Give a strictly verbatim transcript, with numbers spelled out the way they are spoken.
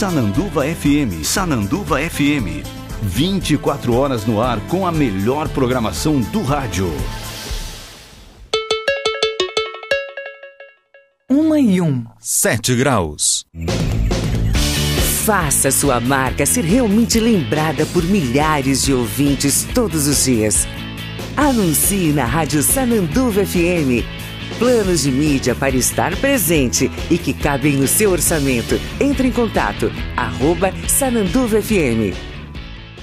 Sananduva F M. Sananduva F M. vinte e quatro horas no ar com a melhor programação do rádio. Uma e um. Sete graus. Faça sua marca ser realmente lembrada por milhares de ouvintes todos os dias. Anuncie na Rádio Sananduva F M. Planos de mídia para estar presente e que cabem no seu orçamento. Entre em contato, arroba Sananduva F M.